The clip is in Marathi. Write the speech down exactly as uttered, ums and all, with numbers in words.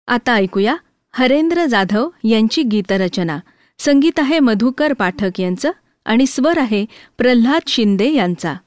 आता ऐकूया हरेंद्र जाधव यांची गीतरचना. संगीत आहे मधुकर पाठक यांचं आणि स्वर आहे प्रल्हाद शिंदे यांचा.